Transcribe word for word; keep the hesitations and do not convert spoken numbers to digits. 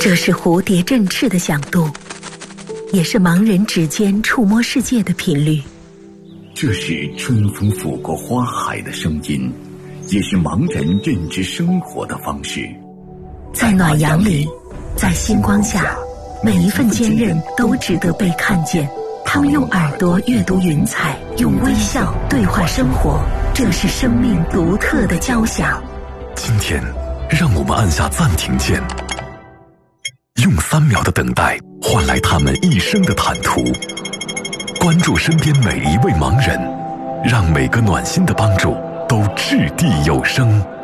这是蝴蝶振翅的响度，也是盲人指尖触摸世界的频率。 这是春风拂过花海的声音，也是盲人认知生活的方式。 在暖阳里，在星光下，每一份坚韧都值得被看见。他们用耳朵阅读云彩，用微笑对话生活，这是生命独特的交响。 今天，让我们按下暂停键，用三秒的等待换来他们一生的坦途。关注身边每一位盲人，让每个暖心的帮助都掷地有声。